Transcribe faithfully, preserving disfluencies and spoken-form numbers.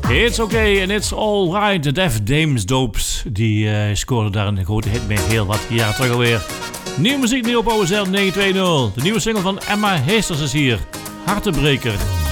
It's okay and it's alright. De Def Dames Dopes, die uh, scoorden daar een grote hit mee heel wat jaren terug alweer. Nieuwe muziek nu op O S L negen twee nul. De nieuwe single van Emma Heesters is hier. Hartebreker.